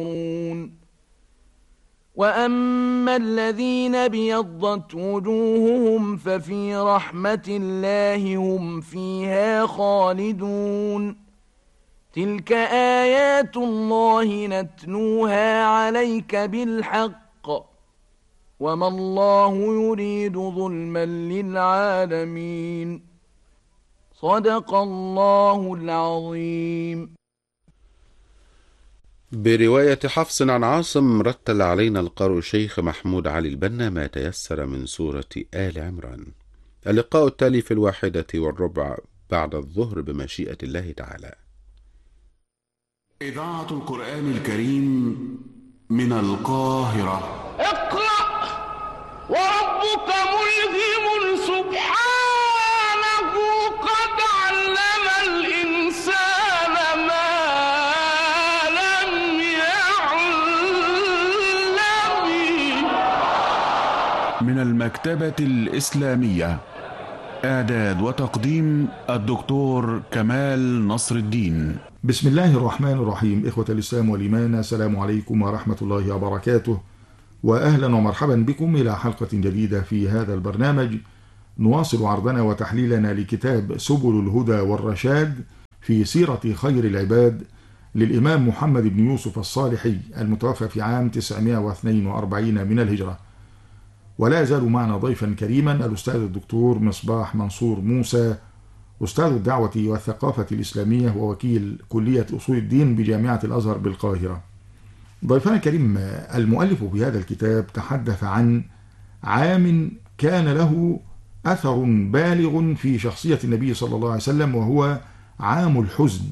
وأما الذين ابيضت وجوههم ففي رحمة الله هم فيها خالدون. تلك آيات الله نتلوها عليك بالحق وما الله يريد ظلما للعالمين. صدق الله العظيم. برواية حفص عن عاصم رتل علينا القارئ الشيخ محمود علي البنا ما تيسر من سورة آل عمران. اللقاء التالي في 1:15 بعد الظهر بمشيئة الله تعالى. إذاعة القرآن الكريم من القاهرة. اقرأ وربك ملهم سبحانه قد علم الإنسان ما لم يعلم. من المكتبة الإسلامية، إعداد وتقديم الدكتور كمال نصر الدين. بسم الله الرحمن الرحيم. إخوة الإسلام والإيمان، السلام عليكم ورحمة الله وبركاته، وأهلا ومرحبا بكم إلى حلقة جديدة في هذا البرنامج. نواصل عرضنا وتحليلنا لكتاب سبل الهدى والرشاد في سيرة خير العباد للإمام محمد بن يوسف الصالحي المتوفى في عام 942 من الهجرة. ولا يزال معنا ضيفا كريما الأستاذ الدكتور مصباح منصور موسى، أستاذ الدعوة والثقافة الإسلامية ووكيل كلية أصول الدين بجامعة الأزهر بالقاهرة. ضيفنا الكريم المؤلف بهذا الكتاب تحدث عن عام كان له أثر بالغ في شخصية النبي صلى الله عليه وسلم، وهو عام الحزن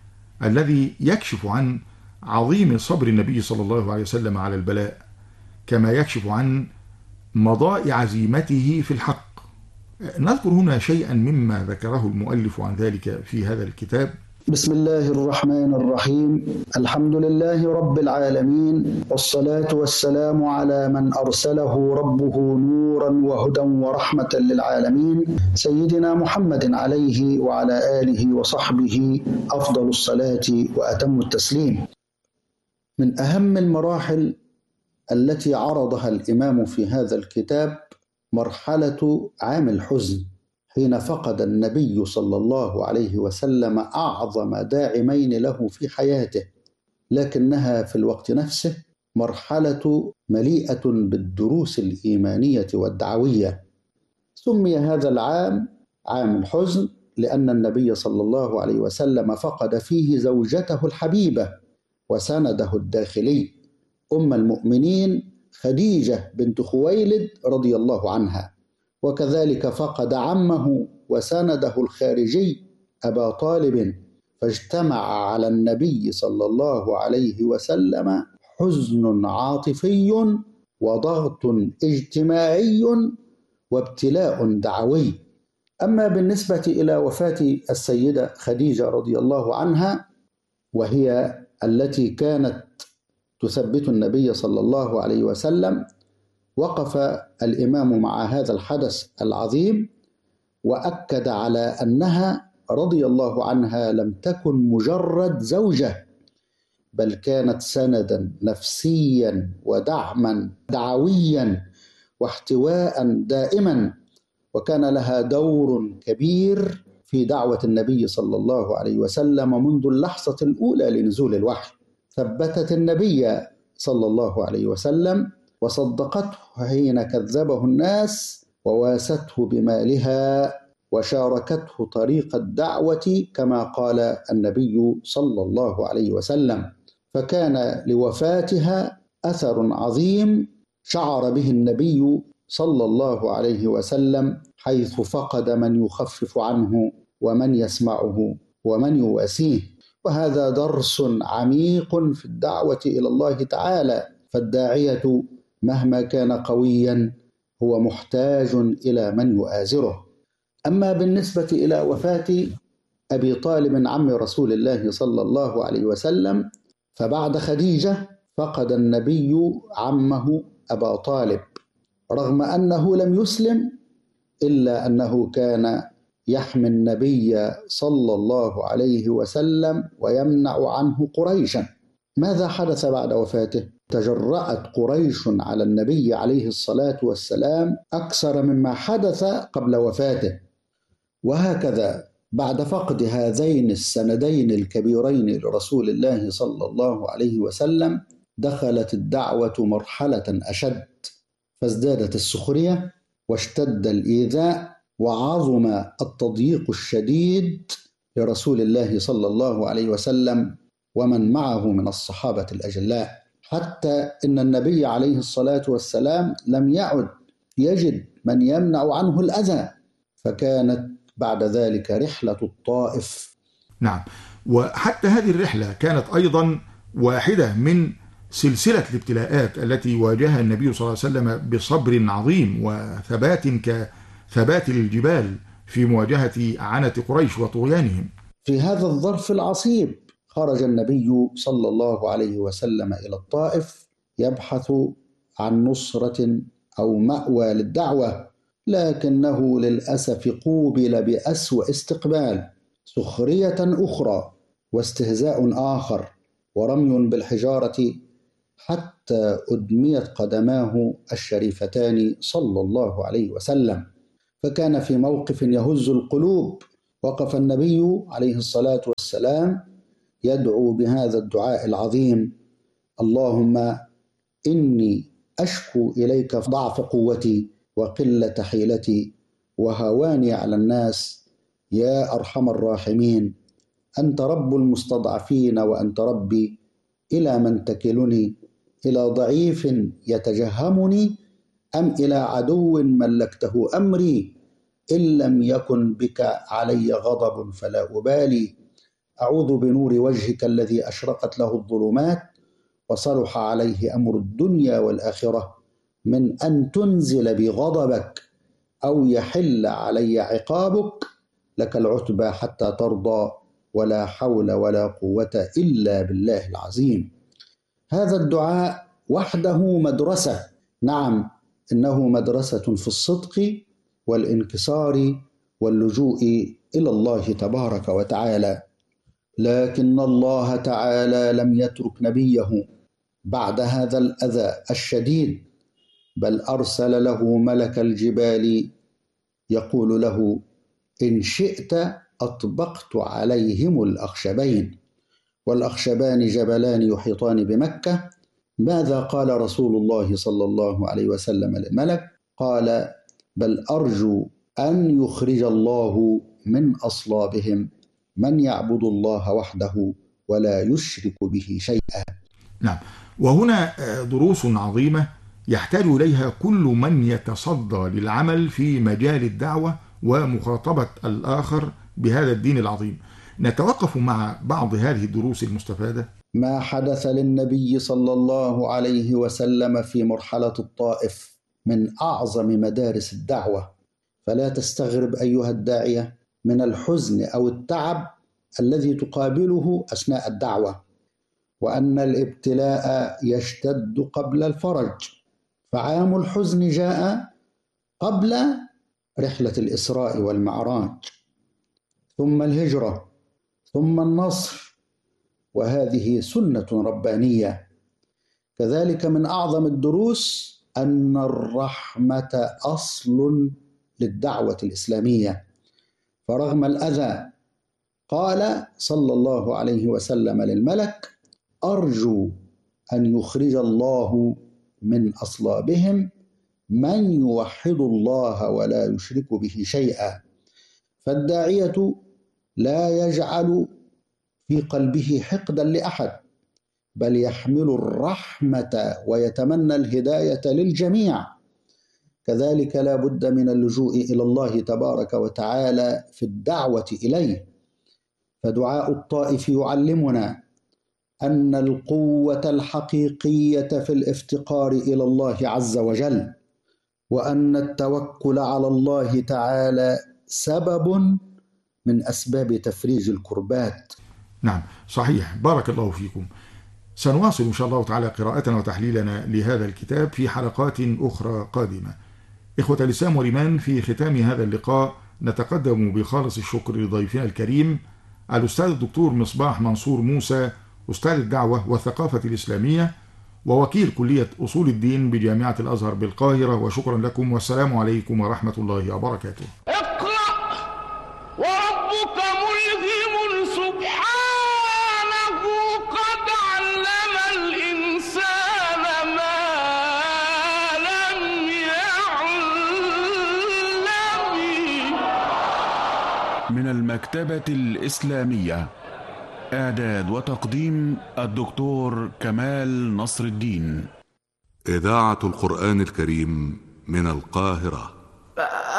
الذي يكشف عن عظيم صبر النبي صلى الله عليه وسلم على البلاء، كما يكشف عن مضاء عزيمته في الحق. نذكر هنا شيئا مما ذكره المؤلف عن ذلك في هذا الكتاب. بسم الله الرحمن الرحيم. الحمد لله رب العالمين، والصلاة والسلام على من أرسله ربه نورا وهدى ورحمة للعالمين، سيدنا محمد عليه وعلى آله وصحبه أفضل الصلاة وأتم التسليم. من أهم المراحل التي عرضها الإمام في هذا الكتاب مرحلة عام الحزن، حين فقد النبي صلى الله عليه وسلم أعظم داعمين له في حياته، لكنها في الوقت نفسه مرحلة مليئة بالدروس الإيمانية والدعوية. سمي هذا العام عام الحزن لأن النبي صلى الله عليه وسلم فقد فيه زوجته الحبيبة وسنده الداخلي أم المؤمنين خديجة بنت خويلد رضي الله عنها، وكذلك فقد عمه وسنده الخارجي أبا طالب، فاجتمع على النبي صلى الله عليه وسلم حزن عاطفي وضغط اجتماعي وابتلاء دعوي. أما بالنسبة إلى وفاة السيدة خديجة رضي الله عنها، وهي التي كانت تثبت النبي صلى الله عليه وسلم، وقف الإمام مع هذا الحدث العظيم وأكد على أنها رضي الله عنها لم تكن مجرد زوجة، بل كانت سندا نفسيا ودعما دعويا واحتواء دائما، وكان لها دور كبير في دعوة النبي صلى الله عليه وسلم منذ اللحظة الأولى لنزول الوحي. ثبتت النبي صلى الله عليه وسلم وصدقته حين كذبه الناس، وواسته بمالها وشاركته طريق الدعوة كما قال النبي صلى الله عليه وسلم. فكان لوفاتها أثر عظيم شعر به النبي صلى الله عليه وسلم، حيث فقد من يخفف عنه ومن يسمعه ومن يواسيه. وهذا درس عميق في الدعوة إلى الله تعالى، فالداعية مهما كان قويا هو محتاج إلى من يؤازره. أما بالنسبة إلى وفاة أبي طالب عم رسول الله صلى الله عليه وسلم، فبعد خديجة فقد النبي عمه أبا طالب، رغم أنه لم يسلم إلا أنه كان يحمي النبي صلى الله عليه وسلم ويمنع عنه قريشا. ماذا حدث بعد وفاته؟ تجرأت قريش على النبي عليه الصلاة والسلام أكثر مما حدث قبل وفاته. وهكذا بعد فقد هذين السندين الكبيرين لرسول الله صلى الله عليه وسلم دخلت الدعوة مرحلة أشد، فازدادت السخرية واشتد الإيذاء وعظم التضييق الشديد لرسول الله صلى الله عليه وسلم ومن معه من الصحابة الأجلاء، حتى إن النبي عليه الصلاة والسلام لم يعد يجد من يمنع عنه الأذى، فكانت بعد ذلك رحلة الطائف. نعم، وحتى هذه الرحلة كانت أيضا واحدة من سلسلة الابتلاءات التي واجهها النبي صلى الله عليه وسلم بصبر عظيم وثبات كثبات الجبال في مواجهة عنة قريش وطغيانهم. في هذا الظرف العصيب خرج النبي صلى الله عليه وسلم إلى الطائف يبحث عن نصرة أو مأوى للدعوة، لكنه للأسف قوبل بأسوأ استقبال، سخرية أخرى واستهزاء آخر ورمي بالحجارة، حتى أدميت قدماه الشريفتان صلى الله عليه وسلم. فكان في موقف يهز القلوب وقف النبي عليه الصلاة والسلام يدعو بهذا الدعاء العظيم: اللهم إني أشكو إليك ضعف قوتي وقلة حيلتي وهواني على الناس يا أرحم الراحمين، أنت رب المستضعفين وأنت ربي، إلى من تكلني؟ إلى ضعيف يتجهمني أم إلى عدو ملكته أمري؟ إن لم يكن بك علي غضب فلا أبالي، أعوذ بنور وجهك الذي أشرقت له الظلمات وصلح عليه أمر الدنيا والآخرة من أن تنزل بغضبك أو يحل علي عقابك، لك العتبى حتى ترضى ولا حول ولا قوة إلا بالله العظيم. هذا الدعاء وحده مدرسة، نعم إنه مدرسة في الصدق والانكسار واللجوء إلى الله تبارك وتعالى. لكن الله تعالى لم يترك نبيه بعد هذا الأذى الشديد، بل أرسل له ملك الجبال يقول له: إن شئت أطبقت عليهم الأخشبين، والأخشبان جبلان يحيطان بمكة. ماذا قال رسول الله صلى الله عليه وسلم للملك؟ قال: بل أرجو أن يخرج الله من أصلابهم من يعبد الله وحده ولا يشرك به شيئا. نعم، وهنا دروس عظيمة يحتاج إليها كل من يتصدى للعمل في مجال الدعوة ومخاطبة الآخر بهذا الدين العظيم. نتوقف مع بعض هذه الدروس المستفادة. ما حدث للنبي صلى الله عليه وسلم في مرحلة الطائف من أعظم مدارس الدعوة، فلا تستغرب أيها الداعية من الحزن أو التعب الذي تقابله أثناء الدعوة، وأن الابتلاء يشتد قبل الفرج، فعام الحزن جاء قبل رحلة الإسراء والمعراج، ثم الهجرة، ثم النصر، وهذه سنة ربانية. كذلك من أعظم الدروس أن الرحمة أصل للدعوة الإسلامية، فرغم الأذى قال صلى الله عليه وسلم للملك: أرجو أن يخرج الله من أصلابهم من يوحد الله ولا يشرك به شيئا. فالداعية لا يجعل في قلبه حقدا لأحد، بل يحمل الرحمة ويتمنى الهداية للجميع. كذلك لا بد من اللجوء إلى الله تبارك وتعالى في الدعوة إليه. فدعاء الطائف يعلمنا أن القوة الحقيقية في الافتقار إلى الله عز وجل، وأن التوكل على الله تعالى سبب من أسباب تفريج الكربات. نعم صحيح، بارك الله فيكم. سنواصل إن شاء الله تعالى قراءتنا وتحليلنا لهذا الكتاب في حلقات أخرى قادمة. إخوة الإسلام والإيمان، في ختام هذا اللقاء نتقدم بخالص الشكر لضيفنا الكريم الأستاذ الدكتور مصباح منصور موسى، أستاذ الدعوة والثقافة الإسلامية ووكيل كلية أصول الدين بجامعة الأزهر بالقاهرة. وشكرا لكم والسلام عليكم ورحمة الله وبركاته. اقرأ وربك ملهم سبحانه قد علم الإنسان ما لم يعلم. من المكتبة الإسلامية، إعداد وتقديم الدكتور كمال نصر الدين. إذاعة القرآن الكريم من القاهرة.